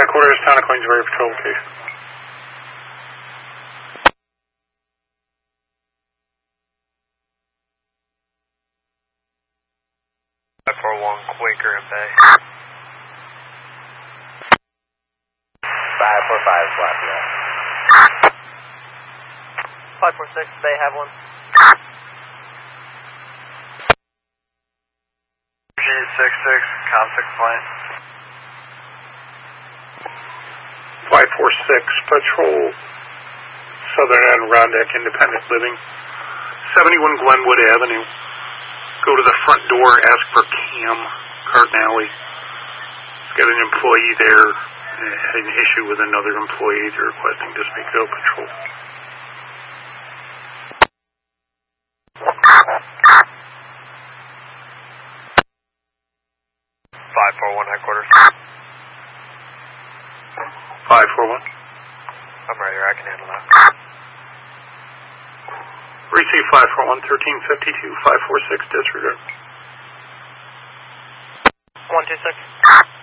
headquarters, Town of Queensbury Patrol Location. 541 Quaker in Bay. 545 Lafayette. 546 Bay, have one. G66, Com 6 plane. 546 Patrol, Southern Adirondack Independent Living, 71 Glenwood Avenue. Go to the front door, ask for Cam Cardinale. He's got an employee there, had an issue with another employee. They're requesting to speak to Patrol. Headquarters. 541. I'm right here, I can handle that. Receive 541, 1352, 546, disregard. 126.